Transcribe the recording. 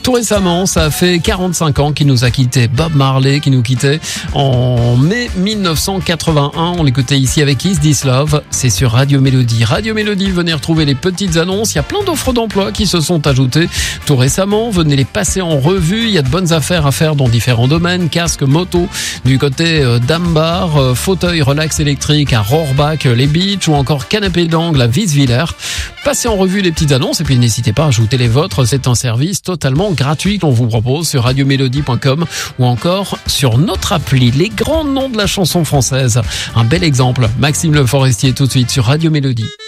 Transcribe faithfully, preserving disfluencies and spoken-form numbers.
Tout récemment, ça a fait quarante-cinq ans qu'il nous a quittés. Bob Marley qui nous quittait en mai mille neuf cent quatre-vingt-un. On l'écoutait ici avec Is This Love. C'est sur Radio Mélodie. Radio Mélodie, venez retrouver les petites annonces. Il y a plein d'offres d'emploi qui se sont ajoutées tout récemment. Venez les passer en revue. Il y a de bonnes affaires à faire dans différents domaines. Casque, moto, du côté d'Ambar, fauteuil relax électrique à Rohrbach, les Beach ou encore canapé d'angle à Wieswiller. Passez en revue les petites annonces et puis n'hésitez pas à ajouter les vôtres. C'est un service totalement gratuit qu'on vous propose sur radio mélodie point com ou encore sur notre appli. Les grands noms de la chanson française. Un bel exemple. Maxime Le Forestier tout de suite sur Radio Mélodie.